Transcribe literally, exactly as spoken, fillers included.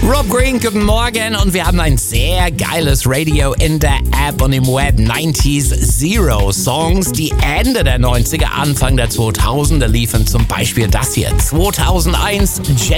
Rob Green, guten Morgen und wir haben ein sehr geiles Radio in der App und im Web. neunziger Zero Songs, die Ende der neunziger, Anfang der zweitausender liefen. Zum Beispiel das hier. zweitausendeins, Jennifer